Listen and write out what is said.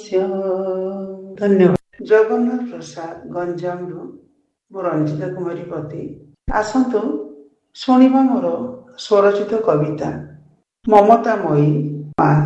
ଧନ୍ୟବାଦ। ଜଗନ୍ନାଥ ପ୍ରସାଦ ଗଞ୍ଜାମରୁ ମୁଁ ରଞ୍ଜିତା କୁମାରୀ ପତି। ଆସନ୍ତୁ ଶୁଣିବା ମୋର ସ୍ୱରଚିତ କବିତା ମମତାମୟୀ ମା।